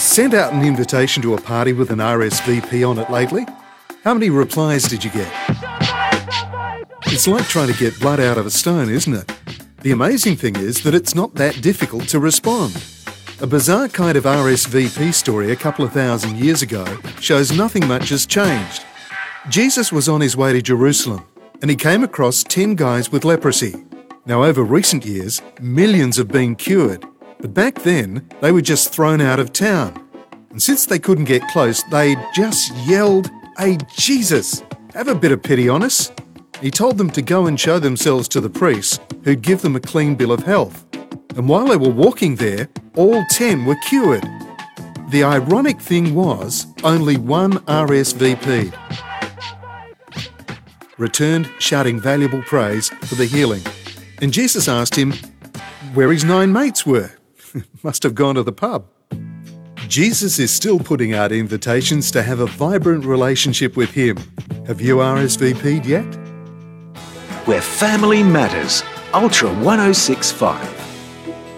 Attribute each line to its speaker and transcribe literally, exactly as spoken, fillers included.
Speaker 1: sent out an invitation to a party with an R S V P on it lately? How many replies did you get? It's like trying to get blood out of a stone, isn't it? The amazing thing is that it's not that difficult to respond. A bizarre kind of R S V P story a couple of thousand years ago shows nothing much has changed. Jesus was on his way to Jerusalem and he came across ten guys with leprosy. Now, over recent years, millions have been cured, but back then they were just thrown out of town. And since they couldn't get close, they just yelled, "Hey, Jesus, have a bit of pity on us." He told them to go and show themselves to the priests, who'd give them a clean bill of health. And while they were walking there, all ten were cured. The ironic thing was, only one R S V P returned shouting valuable praise for the healing. And Jesus asked him where his nine mates were. Must have gone to the pub. Jesus is still putting out invitations to have a vibrant relationship with him. Have you R S V P'd yet?
Speaker 2: Where family matters. Ultra one oh six point five.